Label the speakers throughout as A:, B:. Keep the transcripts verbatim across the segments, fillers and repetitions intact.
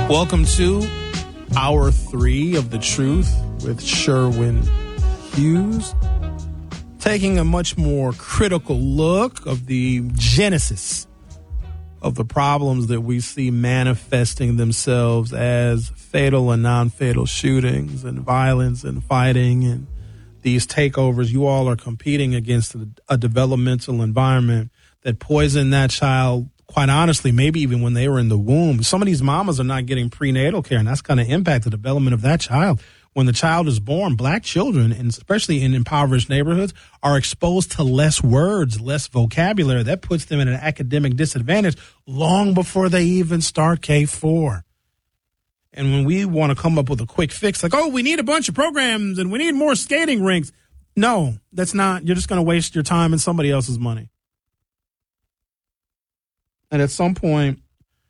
A: Welcome to Hour three of The Truth with Sherwin Hughes. Taking a much more critical look of the genesis of the problems that we see manifesting themselves as fatal and non-fatal shootings and violence and fighting and these takeovers. You all are competing against a, a developmental environment that poisoned that child, quite honestly, maybe even when they were in the womb. Some of these mamas are not getting prenatal care, and that's going to impact the development of that child. When the child is born, black children, and especially in impoverished neighborhoods, are exposed to less words, less vocabulary. That puts them at an academic disadvantage long before they even start K four. And when we want to come up with a quick fix, like, oh, we need a bunch of programs and we need more skating rinks. No, that's not. You're just going to waste your time and somebody else's money. And at some point,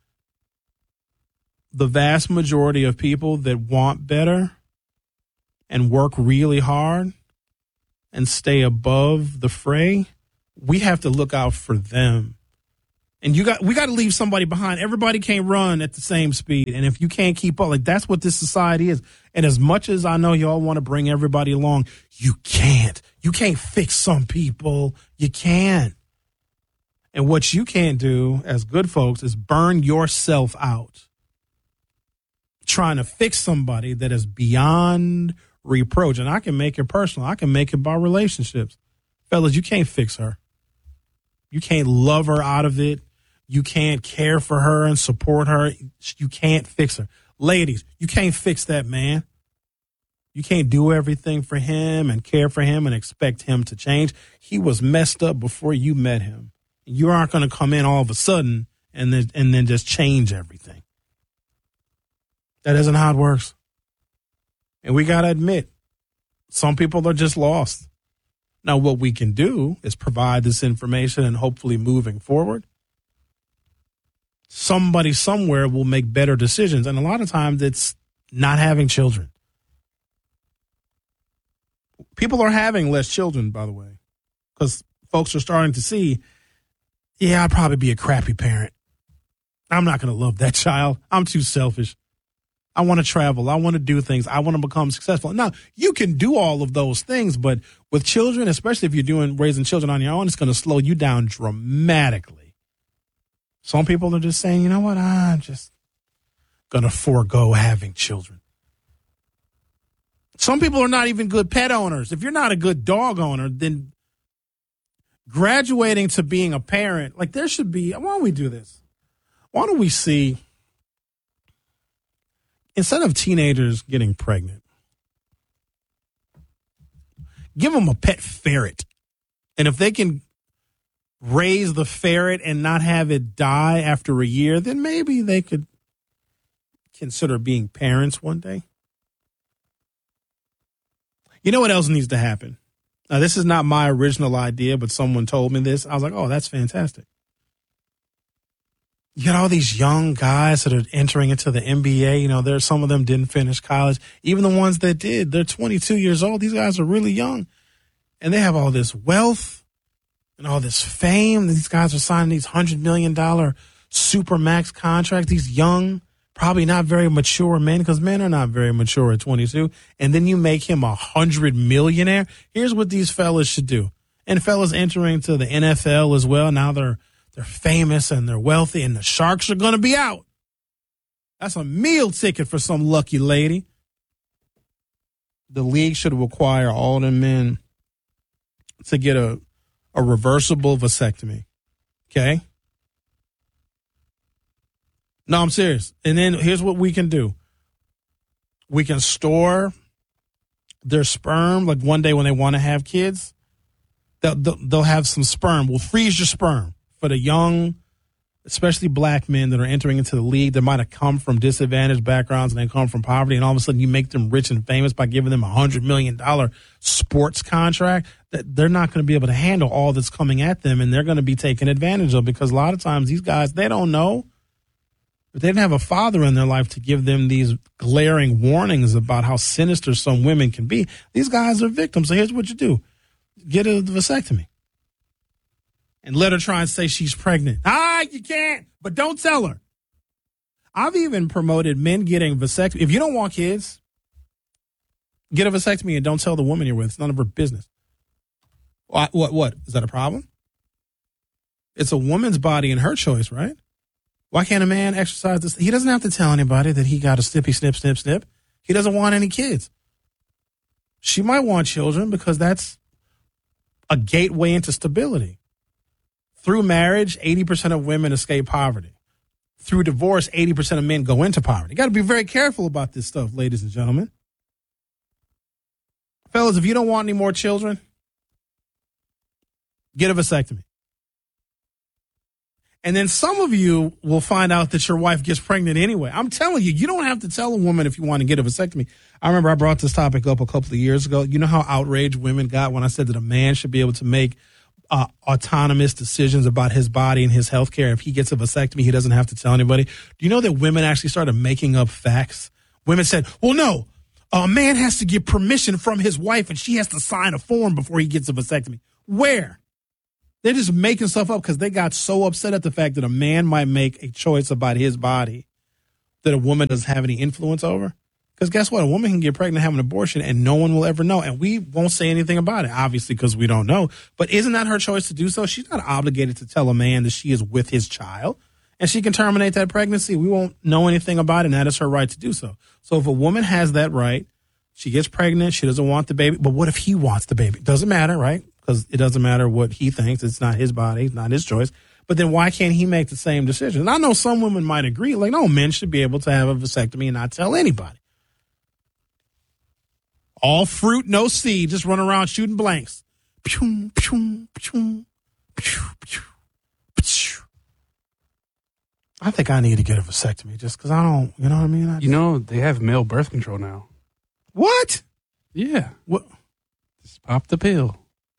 A: the vast majority of people that want better and work really hard and stay above the fray, we have to look out for them. And you got we got to leave somebody behind. Everybody can't run at the same speed. And if you can't keep up, like, that's what this society is. And as much as I know y'all want to bring everybody along, you can't. You can't fix some people. You can't. And what you can't do as good folks is burn yourself out trying to fix somebody that is beyond reproach. And I can make it personal. I can make it about relationships. Fellas, you can't fix her. You can't love her out of it. You can't care for her and support her. You can't fix her. Ladies, you can't fix that man. You can't do everything for him and care for him and expect him to change. He was messed up before you met him. You aren't going to come in all of a sudden and then, and then just change everything. That isn't how it works. And we got to admit, some people are just lost. Now, what we can do is provide this information, and hopefully moving forward, somebody somewhere will make better decisions. And a lot of times it's not having children. People are having less children, by the way, because folks are starting to see, yeah, I'd probably be a crappy parent. I'm not going to love that child. I'm too selfish. I want to travel. I want to do things. I want to become successful. Now, you can do all of those things, but with children, especially if you're doing raising children on your own, it's going to slow you down dramatically. Some people are just saying, you know what, I'm just going to forego having children. Some people are not even good pet owners. If you're not a good dog owner, then graduating to being a parent, like, there should be, why don't we do this? Why don't we see, instead of teenagers getting pregnant, give them a pet ferret. And if they can raise the ferret and not have it die after a year, then maybe they could consider being parents one day. You know what else needs to happen? Now, this is not my original idea, but someone told me this. I was like, oh, that's fantastic. You got all these young guys that are entering into the N B A. You know, there's some of them didn't finish college. Even the ones that did, they're twenty-two years old. These guys are really young. And they have all this wealth and all this fame. These guys are signing these one hundred million dollars supermax contracts. These young, probably not very mature men, because men are not very mature at twenty-two. And then you make him a hundred millionaire. Here's what these fellas should do. And fellas entering to the N F L as well. Now they're they're famous and they're wealthy, and the Sharks are going to be out. That's a meal ticket for some lucky lady. The league should require all the men to get a, a reversible vasectomy. Okay? No, I'm serious. And then here's what we can do. We can store their sperm. Like, one day when they want to have kids, they'll, they'll have some sperm. We'll freeze your sperm for the young, especially black men that are entering into the league that might have come from disadvantaged backgrounds and they come from poverty, and all of a sudden you make them rich and famous by giving them a one hundred million dollars sports contract. That they're not going to be able to handle all that's coming at them, and they're going to be taken advantage of, because a lot of times these guys, they don't know. But they didn't have a father in their life to give them these glaring warnings about how sinister some women can be. These guys are victims. So here's what you do. Get a vasectomy. And let her try and say she's pregnant. Ah, you can't, but don't tell her. I've even promoted men getting vasectomy. If you don't want kids, get a vasectomy and don't tell the woman you're with. It's none of her business. What? What? What? Is that a problem? It's a woman's body and her choice, right? Why can't a man exercise this? He doesn't have to tell anybody that he got a snippy, snip, snip, snip. He doesn't want any kids. She might want children because that's a gateway into stability. Through marriage, eighty percent of women escape poverty. Through divorce, eighty percent of men go into poverty. You got to be very careful about this stuff, ladies and gentlemen. Fellas, if you don't want any more children, get a vasectomy. And then some of you will find out that your wife gets pregnant anyway. I'm telling you, you don't have to tell a woman if you want to get a vasectomy. I remember I brought this topic up a couple of years ago. You know how outraged women got when I said that a man should be able to make uh, autonomous decisions about his body and his health care. If he gets a vasectomy, he doesn't have to tell anybody. Do you know that women actually started making up facts? Women said, well, no, a man has to get permission from his wife and she has to sign a form before he gets a vasectomy. Where? They're just making stuff up because they got so upset at the fact that a man might make a choice about his body that a woman doesn't have any influence over. Because guess what? A woman can get pregnant, have an abortion, and no one will ever know. And we won't say anything about it, obviously, because we don't know. But isn't that her choice to do so? She's not obligated to tell a man that she is with his child. And she can terminate that pregnancy. We won't know anything about it, and that is her right to do so. So if a woman has that right, she gets pregnant, she doesn't want the baby. But what if he wants the baby? Doesn't matter, right? Because it doesn't matter what he thinks. It's not his body. It's not his choice. But then why can't he make the same decision? And I know some women might agree, like, no, men should be able to have a vasectomy and not tell anybody. All fruit, no seed, just run around shooting blanks. I think I need to get a vasectomy just because I don't, you know what I mean? I just,
B: you know, they have male birth control now.
A: What?
B: Yeah.
A: What?
B: Just pop the pill.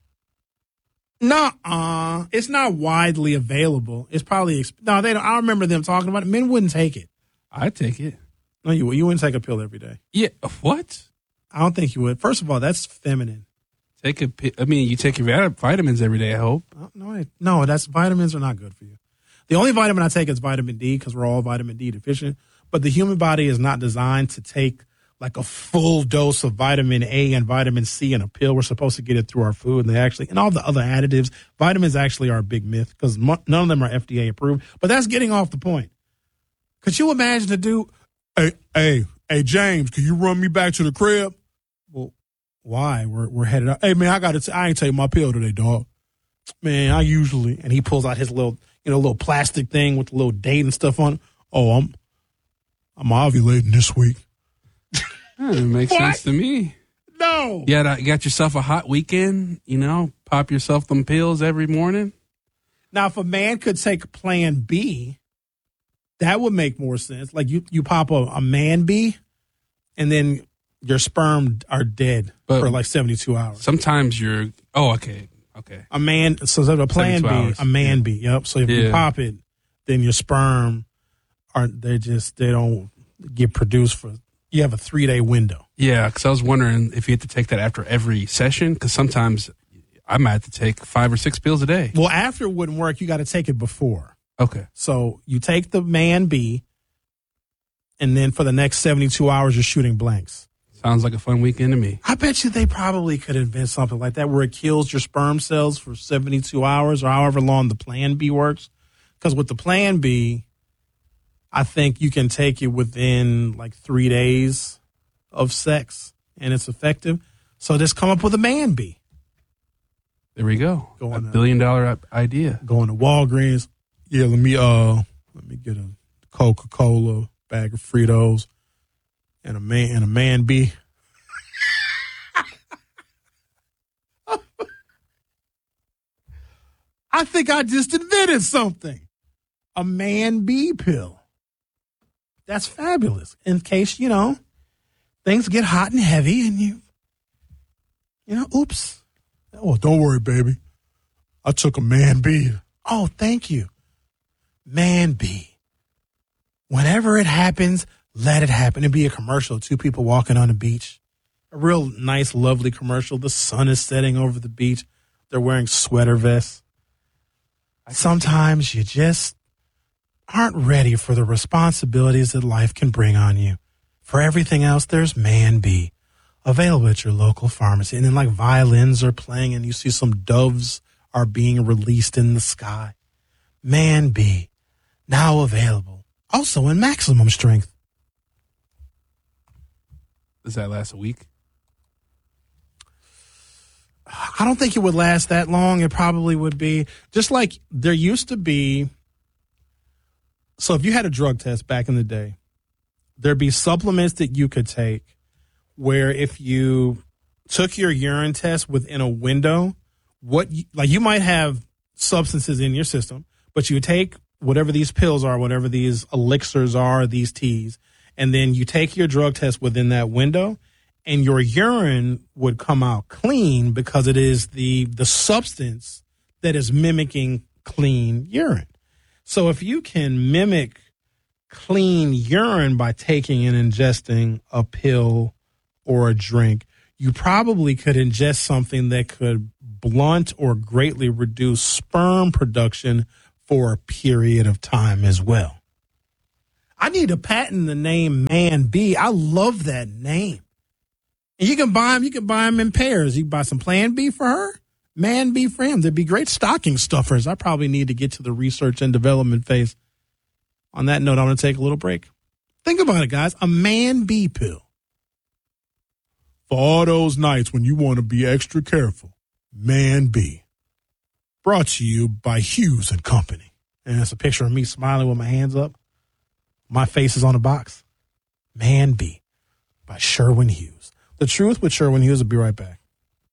A: Nuh-uh. It's not widely available. It's probably, exp- no, they don't. I remember them talking about it. Men wouldn't take it.
B: I'd take it.
A: No, you would. You wouldn't take a pill every day.
B: Yeah. What?
A: I don't think you would. First of all, that's feminine.
B: Take a pi- I mean, you take your vit- vitamins every day, I hope.
A: No, no, that's vitamins are not good for you. The only vitamin I take is vitamin D because we're all vitamin D deficient. But the human body is not designed to take like a full dose of vitamin A and vitamin C in a pill. We're supposed to get it through our food, and they actually, and all the other additives. Vitamins actually are a big myth because mo- none of them are F D A approved. But that's getting off the point. Could you imagine to do, hey, hey, hey, James, can you run me back to the crib? Well, why? We're we're headed out. Hey, man, I got to. I ain't taking my pill today, dog. Man, I usually, and he pulls out his little, you know, little plastic thing with the little date and stuff on it. Oh, I'm, I'm ovulating this week.
B: It makes
A: What?
B: sense to me.
A: No.
B: You got, you got yourself a hot weekend, you know, pop yourself them pills every morning.
A: Now, if a man could take Plan B, that would make more sense. Like you, you pop a, a man B, and then your sperm are dead
B: But
A: for like seventy-two hours.
B: Sometimes you're, oh, okay, okay.
A: A man, so a Plan B,
B: hours.
A: a man
B: Yeah.
A: B. Yep. So if you
B: Yeah.
A: pop it, then your sperm are they just they don't get produced for. You have a three day window.
B: Yeah, because I was wondering if you had to take that after every session, because sometimes I might have to take five or six pills a day.
A: Well, after it wouldn't work. You got to take it before.
B: Okay.
A: So you take the man B, and then for the next seventy-two hours, you're shooting blanks.
B: Sounds like a fun weekend to me.
A: I bet you they probably could invent something like that where it kills your sperm cells for seventy-two hours or however long the Plan B works. Because with the Plan B, I think you can take it within like three days of sex and it's effective. So just come up with a man B.
B: There we go.
A: Go
B: a
A: on, uh,
B: billion dollar idea.
A: Going to Walgreens. Yeah, let me uh let me get a Coca-Cola, bag of Fritos, and a man and a man B. I think I just invented something. A man B pill. That's fabulous. In case, you know, things get hot and heavy and you, you know, oops. Oh, don't worry, baby. I took a man B. Oh, thank you. Man B. Whenever it happens, let it happen. It'd be a commercial. Two people walking on the beach. A real nice, lovely commercial. The sun is setting over the beach. They're wearing sweater vests. Sometimes you just aren't ready for the responsibilities that life can bring on you. For everything else, there's Man B, available at your local pharmacy. And then like violins are playing and you see some doves are being released in the sky. Man B, now available, also in maximum strength.
B: Does that last a week?
A: I don't think it would last that long. It probably would be just like there used to be. So if you had a drug test back in the day, there'd be supplements that you could take where if you took your urine test within a window, what you, like you might have substances in your system, but you take whatever these pills are, whatever these elixirs are, these teas, and then you take your drug test within that window, and your urine would come out clean because it is the the substance that is mimicking clean urine. So if you can mimic clean urine by taking and ingesting a pill or a drink, you probably could ingest something that could blunt or greatly reduce sperm production for a period of time as well. I need to patent the name Man B. I love that name. And you can buy them, you can buy them in pairs. You can buy some Plan B for her, Man B for him. They'd be great stocking stuffers. I probably need to get to the research and development phase. On that note, I'm going to take a little break. Think about it, guys. A Man B pill. For all those nights when you want to be extra careful, Man B. Brought to you by Hughes and Company. And it's a picture of me smiling with my hands up. My face is on the box. Man B by Sherwin Hughes. The Truth with Sherwin Hughes. Will be right back.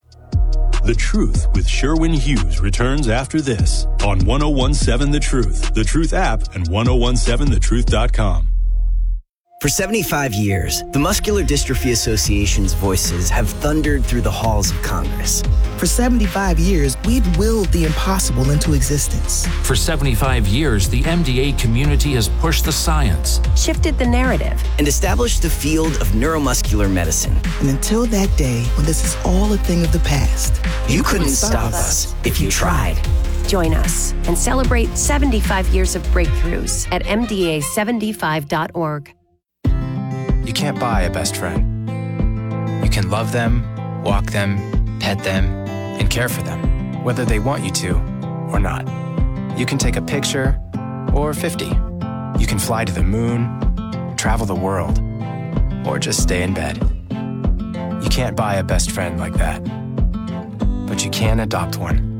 C: The Truth with Sherwin Hughes returns after this on ten seventeen The Truth, The Truth app, and ten seventeen the truth dot com.
D: For seventy-five years, the Muscular Dystrophy Association's voices have thundered through the halls of Congress.
E: For seventy-five years, we've willed the impossible into existence.
F: For seventy-five years, the M D A community has pushed the science,
G: shifted the narrative,
D: and established the field of neuromuscular medicine.
E: And until that day, when this is all a thing of the past,
D: you, you couldn't, couldn't stop us if you tried.
G: Join us and celebrate seventy-five years of breakthroughs at M D A seventy-five dot org.
H: You can't buy a best friend. You can love them, walk them, pet them, and care for them, whether they want you to or not. You can take a picture or fifty. You can fly to the moon, travel the world, or just stay in bed. You can't buy a best friend like that, but you can adopt one.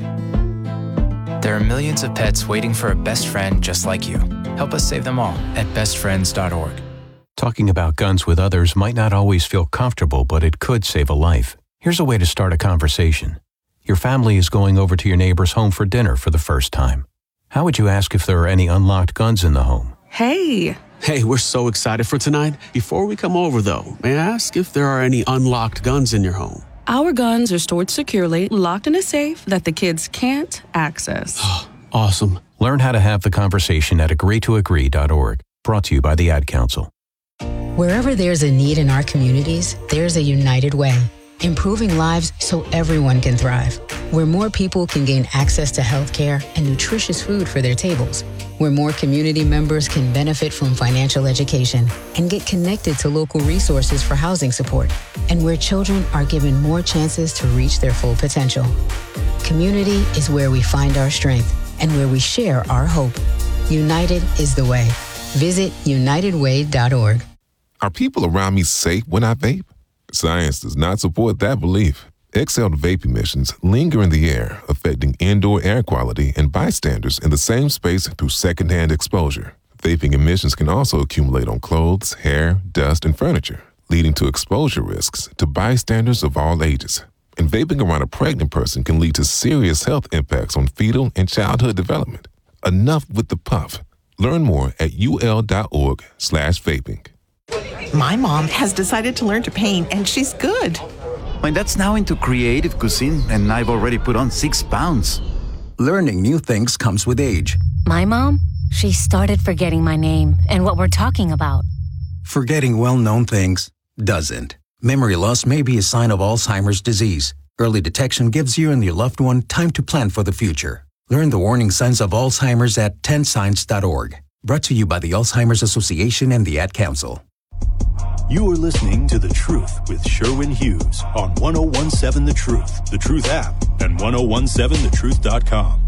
H: There are millions of pets waiting for a best friend just like you. Help us save them all at best friends dot org.
I: Talking about guns with others might not always feel comfortable, but it could save a life. Here's a way to start a conversation. Your family is going over to your neighbor's home for dinner for the first time. How would you ask if there are any unlocked guns in the home?
J: Hey.
K: Hey, we're so excited for tonight. Before we come over, though, may I ask if there are any unlocked guns in your home?
J: Our guns are stored securely, locked in a safe that the kids can't access.
K: Awesome.
I: Learn how to have the conversation at agree to agree dot org. Brought to you by the Ad Council.
L: Wherever there's a need in our communities, there's a United Way, improving lives so everyone can thrive. Where more people can gain access to health care and nutritious food for their tables. Where more community members can benefit from financial education and get connected to local resources for housing support. And where children are given more chances to reach their full potential. Community is where we find our strength and where we share our hope. United is the way. Visit united way dot org.
M: Are people around me safe when I vape? Science does not support that belief. Exhaled vape emissions linger in the air, affecting indoor air quality and bystanders in the same space through secondhand exposure. Vaping emissions can also accumulate on clothes, hair, dust, and furniture, leading to exposure risks to bystanders of all ages. And vaping around a pregnant person can lead to serious health impacts on fetal and childhood development. Enough with the puff. Learn more at ul.org slash vaping.
N: My mom has decided to learn to paint, and she's good.
O: My dad's now into creative cuisine, and I've already put on six pounds.
P: Learning new things comes with age.
Q: My mom, she started forgetting my name and what we're talking about.
P: Forgetting well-known things doesn't. Memory loss may be a sign of Alzheimer's disease. Early detection gives you and your loved one time to plan for the future. Learn the warning signs of Alzheimer's at ten signs dot org. Brought to you by the Alzheimer's Association and the Ad Council.
C: You are listening to The Truth with Sherwin Hughes on one oh one seven The Truth, The Truth app, and ten seventeen the truth dot com.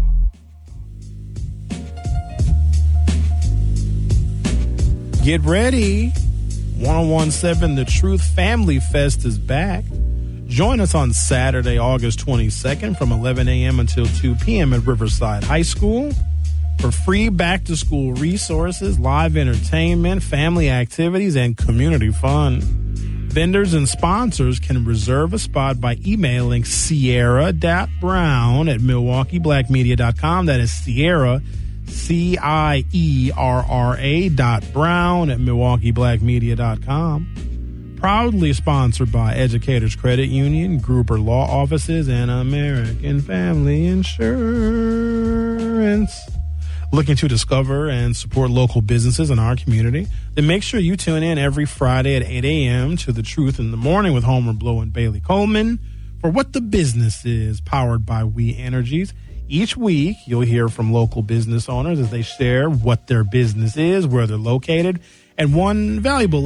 A: Get ready. ten seventeen The Truth Family Fest is back. Join us on Saturday, August twenty-second from eleven a.m. until two p.m. at Riverside High School for free back-to-school resources, live entertainment, family activities, and community fun. Vendors and sponsors can reserve a spot by emailing Sierra dot Brown at Milwaukee Black Media dot com. That is Sierra, C I E R R A dot Brown at Milwaukee Black Media dot com. Proudly sponsored by Educators Credit Union, Gruber Law Offices, and American Family Insurance. Looking to discover and support local businesses in our community? Then make sure you tune in every Friday at eight a.m. to The Truth in the Morning with Homer Blow and Bailey Coleman for What the Business Is, powered by We Energies. Each week, you'll hear from local business owners as they share what their business is, where they're located, and one valuable